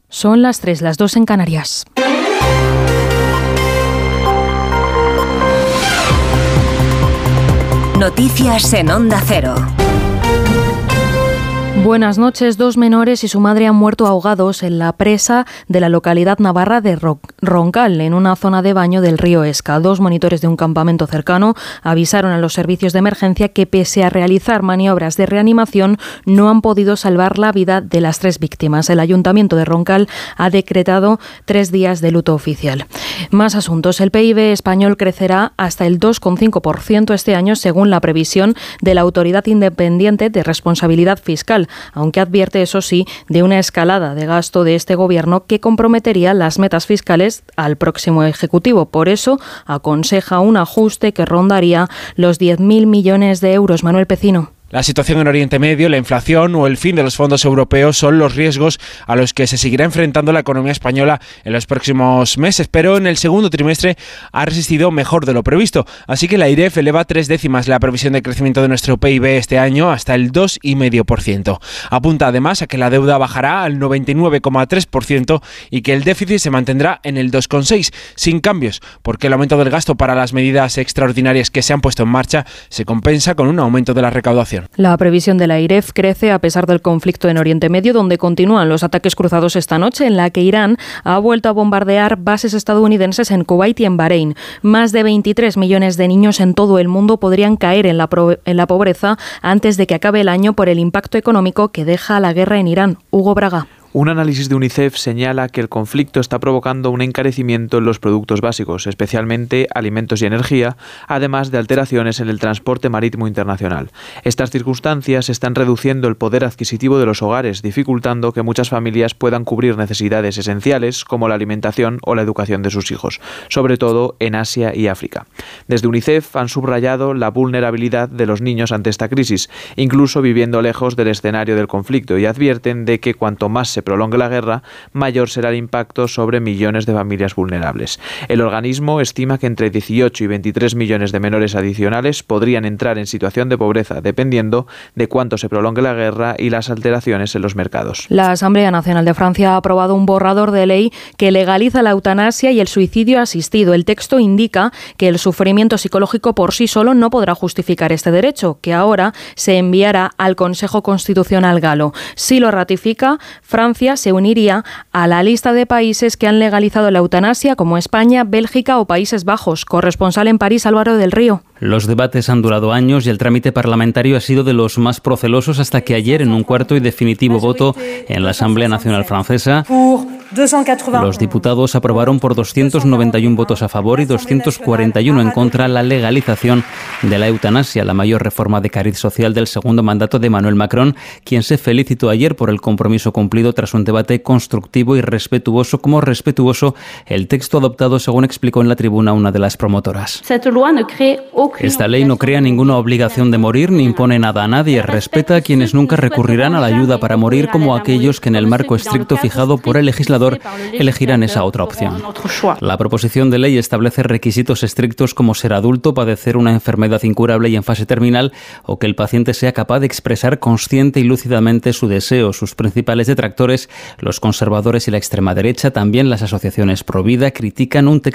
Son las 3, las 2 en Canarias. Noticias en Onda Cero. Buenas noches. 2 menores y su madre han muerto ahogados en la presa de la localidad navarra de Roncal, en una zona de baño del río Esca. 2 monitores de un campamento cercano avisaron a los servicios de emergencia que, pese a realizar maniobras de reanimación, no han podido salvar la vida de las 3 víctimas. El Ayuntamiento de Roncal ha decretado 3 días de luto oficial. Más asuntos. El PIB español crecerá hasta el 2,5% este año, según la previsión de la Autoridad Independiente de Responsabilidad Fiscal, aunque advierte, eso sí, de una escalada de gasto de este gobierno que comprometería las metas fiscales al próximo Ejecutivo. Por eso aconseja un ajuste que rondaría los 10.000 millones de euros. Manuel Pecino. La situación en Oriente Medio, la inflación o el fin de los fondos europeos son los riesgos a los que se seguirá enfrentando la economía española en los próximos meses, pero en el segundo trimestre ha resistido mejor de lo previsto. Así que la AIREF eleva 3 décimas la previsión de crecimiento de nuestro PIB este año hasta el 2,5%. Apunta además a que la deuda bajará al 99,3% y que el déficit se mantendrá en el 2,6%, sin cambios, porque el aumento del gasto para las medidas extraordinarias que se han puesto en marcha se compensa con un aumento de la recaudación. La previsión de la AIREF crece a pesar del conflicto en Oriente Medio, donde continúan los ataques cruzados esta noche, en la que Irán ha vuelto a bombardear bases estadounidenses en Kuwait y en Bahrein. Más de 23 millones de niños en todo el mundo podrían caer en la pobreza antes de que acabe el año por el impacto económico que deja la guerra en Irán. Hugo Braga. Un análisis de UNICEF señala que el conflicto está provocando un encarecimiento en los productos básicos, especialmente alimentos y energía, además de alteraciones en el transporte marítimo internacional. Estas circunstancias están reduciendo el poder adquisitivo de los hogares, dificultando que muchas familias puedan cubrir necesidades esenciales como la alimentación o la educación de sus hijos, sobre todo en Asia y África. Desde UNICEF han subrayado la vulnerabilidad de los niños ante esta crisis, incluso viviendo lejos del escenario del conflicto, y advierten de que cuanto más se prolongue la guerra, mayor será el impacto sobre millones de familias vulnerables. El organismo estima que entre 18 y 23 millones de menores adicionales podrían entrar en situación de pobreza, dependiendo de cuánto se prolongue la guerra y las alteraciones en los mercados. La Asamblea Nacional de Francia ha aprobado un borrador de ley que legaliza la eutanasia y el suicidio asistido. El texto indica que el sufrimiento psicológico por sí solo no podrá justificar este derecho, que ahora se enviará al Consejo Constitucional galo. Si lo ratifica, Francia se uniría a la lista de países que han legalizado la eutanasia, como España, Bélgica o Países Bajos. Corresponsal en París, Álvaro del Río. Los debates han durado años y el trámite parlamentario ha sido de los más procelosos hasta que ayer, en un cuarto y definitivo voto en la Asamblea Nacional Francesa, los diputados aprobaron por 291 votos a favor y 241 en contra la legalización de la eutanasia, la mayor reforma de cariz social del segundo mandato de Emmanuel Macron, quien se felicitó ayer por el compromiso cumplido tras un debate constructivo y respetuoso, como respetuoso el texto adoptado, según explicó en la tribuna una de las promotoras. Esta ley no crea ninguna obligación de morir ni impone nada a nadie. Respeta a quienes nunca recurrirán a la ayuda para morir, como aquellos que en el marco estricto fijado por el legislador elegirán esa otra opción. La proposición de ley establece requisitos estrictos como ser adulto, padecer una enfermedad incurable y en fase terminal, o que el paciente sea capaz de expresar consciente y lúcidamente su deseo. Sus principales detractores, los conservadores y la extrema derecha, también las asociaciones pro vida, critican un texto